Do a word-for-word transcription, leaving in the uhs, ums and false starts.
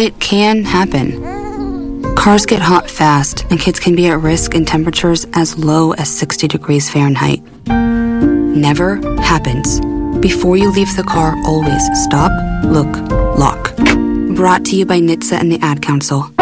it can happen. Cars get hot fast, and kids can be at risk in temperatures as low as sixty degrees Fahrenheit. Never happens. Before you leave the car, always stop, look, lock. Brought to you by N H T S A and the Ad Council.